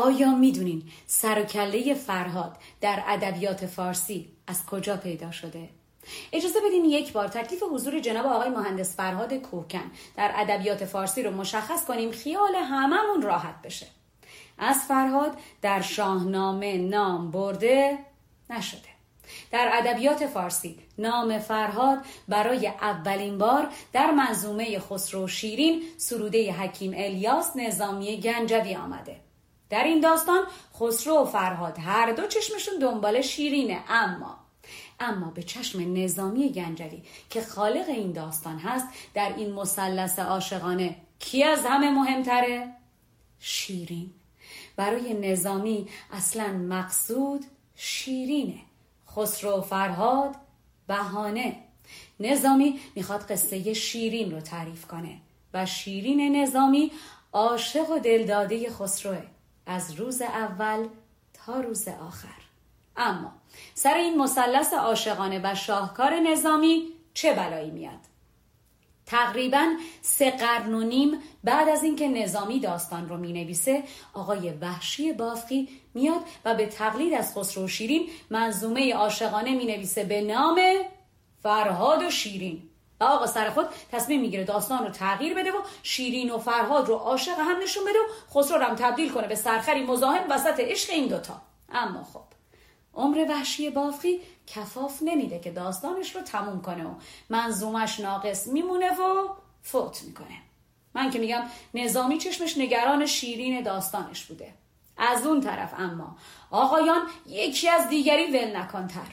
آیا میدونین سر و کله فرهاد در ادبیات فارسی از کجا پیدا شده؟ اجازه بدین یک بار تکلیف حضور جناب آقای مهندس فرهاد کوهکن در ادبیات فارسی رو مشخص کنیم، خیال هممون راحت بشه. از فرهاد در شاهنامه نام برده نشده. در ادبیات فارسی نام فرهاد برای اولین بار در منظومه خسرو شیرین سروده حکیم الیاس نظامی گنجوی آمده. در این داستان خسرو و فرهاد هر دو چشمشون دنبال شیرینه، اما به چشم نظامی گنجوی که خالق این داستان هست، در این مثلث عاشقانه کی از همه مهمتره؟ شیرین. برای نظامی اصلا مقصود شیرینه، خسرو و فرهاد بهانه. نظامی میخواد قصه شیرین رو تعریف کنه و شیرین نظامی عاشق و دلداده خسروه از روز اول تا روز آخر. اما سر این مثلث عاشقانه و شاهکار نظامی چه بلایی میاد؟ تقریباً 3 قرن و نیم بعد از اینکه نظامی داستان رو مینویسه، آقای وحشی بافقی میاد و به تقلید از خسرو و شیرین منظومه عاشقانه مینویسه به نام فرهاد و شیرین. و آقا سر خود تصمیم میگیره داستان رو تغییر بده و شیرین و فرهاد رو عاشق هم نشون بده و خسرو رو هم تبدیل کنه به سرخری مزاحم وسط عشق این دوتا. اما خب عمر وحشی بافقی کفاف نمیده که داستانش رو تموم کنه و منظومش ناقص میمونه و فوت میکنه. من که میگم نظامی چشمش نگران شیرین داستانش بوده. از اون طرف اما آقایان یکی از دیگری ول نکنتر.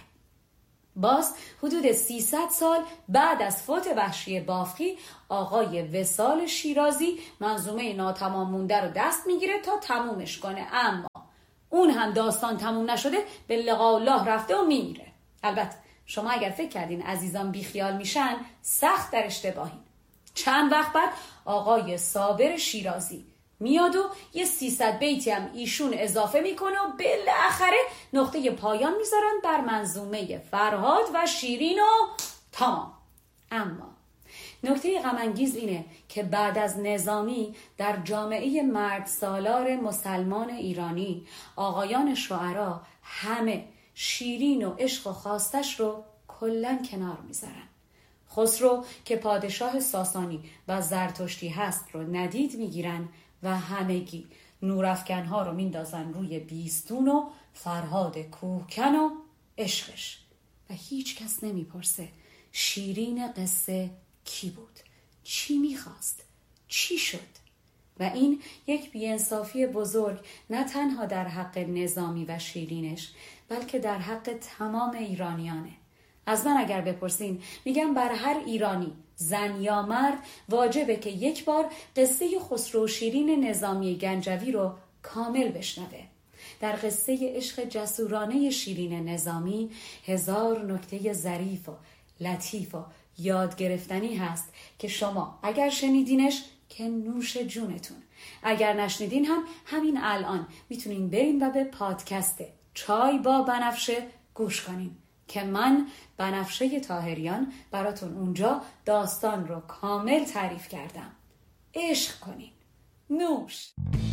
باز حدود 300 سال بعد از فوت وحشی بافقی، آقای وصال شیرازی منظومه ناتمام مونده رو دست میگیره تا تمومش کنه، اما اون هم داستان تموم نشده به لقاء الله رفته و میمیره. البته شما اگر فکر کردین عزیزان بیخیال میشن، سخت در اشتباهین. چند وقت بعد آقای صابر شیرازی میاد و یه 300 بیتی هم ایشون اضافه میکنه و بالاخره نقطه پایان میذارن بر منظومه فرهاد و شیرین و تمام. اما نکته غم انگیز اینه که بعد از نظامی در جامعه مرد سالار مسلمان ایرانی، آقایان شاعرا همه شیرین و عشق و خواستش رو کلن کنار میذارن. خسرو که پادشاه ساسانی و زرتشتی هست رو ندید میگیرن و همگی نورافکنها رو میندازن روی بیستون و فرهاد کوهکن و عشقش و هیچ کس نمیپرسه شیرین قصه کی بود، چی میخواست، چی شد. و این یک بی‌انصافی بزرگ نه تنها در حق نظامی و شیرینش، بلکه در حق تمام ایرانیانه. از من اگر بپرسین میگم بر هر ایرانی، زن یا مرد، واجبه که یک بار قصه خسرو و شیرین نظامی گنجوی رو کامل بشنوه. در قصه عشق جسورانه شیرین نظامی 1000 نکته ظریف و لطیف و یاد گرفتنی هست که شما اگر شنیدینش که نوش جونتون، اگر نشنیدین هم همین الان میتونین برین و به پادکست چای با بنفشه گوش کنین که من بنفشه طاهریان براتون اونجا داستان رو کامل تعریف کردم. عشق کنین. نوش.